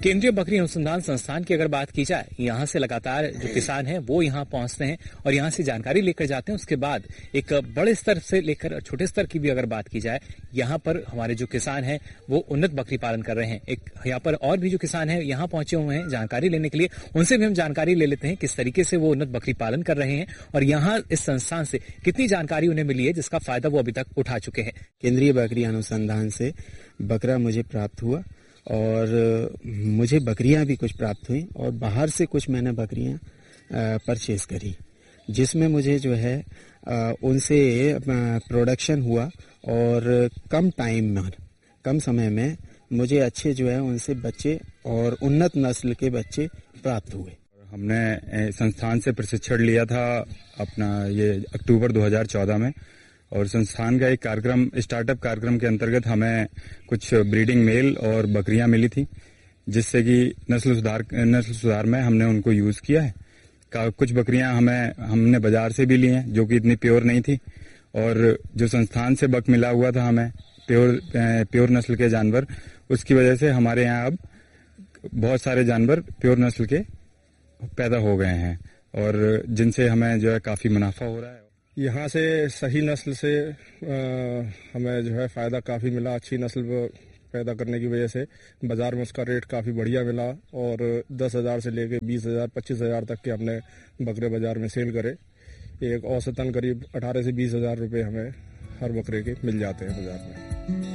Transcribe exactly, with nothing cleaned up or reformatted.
केंद्रीय बकरी अनुसंधान संस्थान की अगर बात की जाए, यहाँ से लगातार जो किसान हैं वो यहाँ पहुंचते हैं और यहाँ से जानकारी लेकर जाते हैं। उसके बाद एक बड़े स्तर से लेकर छोटे स्तर की भी अगर बात की जाए, यहाँ पर हमारे जो किसान हैं वो उन्नत बकरी पालन कर रहे हैं। एक यहाँ पर और भी जो किसान हैं यहाँ पहुंचे हुए हैं जानकारी लेने के लिए, उनसे भी हम जानकारी ले लेते हैं किस तरीके से वो उन्नत बकरी पालन कर रहे हैं और यहाँ इस संस्थान से कितनी जानकारी उन्हें मिली है जिसका फायदा वो अभी तक उठा चुके हैं। केंद्रीय बकरी अनुसंधान से बकरा मुझे प्राप्त हुआ और मुझे बकरियां भी कुछ प्राप्त हुई और बाहर से कुछ मैंने बकरियां परचेज करी, जिसमें मुझे जो है उनसे प्रोडक्शन हुआ और कम टाइम में, कम समय में मुझे अच्छे जो है उनसे बच्चे और उन्नत नस्ल के बच्चे प्राप्त हुए। हमने संस्थान से प्रशिक्षण लिया था अपना ये अक्टूबर दो हज़ार चौदह में, और संस्थान का एक कार्यक्रम स्टार्टअप कार्यक्रम के अंतर्गत हमें कुछ ब्रीडिंग मेल और बकरियां मिली थी, जिससे कि नस्ल सुधार नस्ल सुधार में हमने उनको यूज किया है। कुछ बकरियां हमें हमने बाजार से भी ली हैं जो कि इतनी प्योर नहीं थी, और जो संस्थान से बक मिला हुआ था हमें प्योर प्योर नस्ल के जानवर, उसकी वजह से हमारे यहाँ अब बहुत सारे जानवर प्योर नस्ल के पैदा हो गए हैं और जिनसे हमें जो है काफी मुनाफा हो रहा है। यहाँ से सही नस्ल से आ, हमें जो है फ़ायदा काफ़ी मिला। अच्छी नस्ल पैदा करने की वजह से बाज़ार में उसका रेट काफ़ी बढ़िया मिला और दस हज़ार से लेके बीस हज़ार पच्चीस हज़ार तक के हमने बकरे बाज़ार में सेल करे। एक औसतन करीब अठारह से बीस हज़ार रुपये हमें हर बकरे के मिल जाते हैं बाज़ार में।